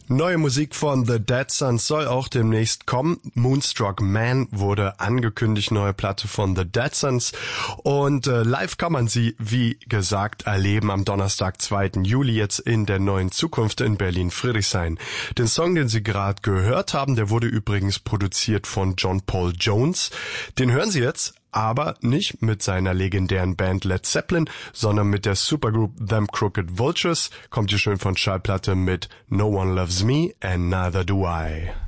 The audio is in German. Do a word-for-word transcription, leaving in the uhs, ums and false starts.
Neue Musik von The Dead Sons soll auch demnächst kommen. Moonstruck Man wurde angekündigt, neue Platte von The Dead Sons. Und äh, live kann man sie, wie gesagt, erleben am Donnerstag, zweiten Juli, jetzt in der Neuen Zukunft in Berlin-Friedrichshain. Den Song, den Sie gerade gehört haben, der wurde übrigens produziert von John Paul Jones. Den hören Sie jetzt, aber nicht mit seiner legendären Band Led Zeppelin, sondern mit der Supergroup Them Crooked Vultures. Kommt hier schön von Schallplatte mit No One Loves Me and Neither Do I.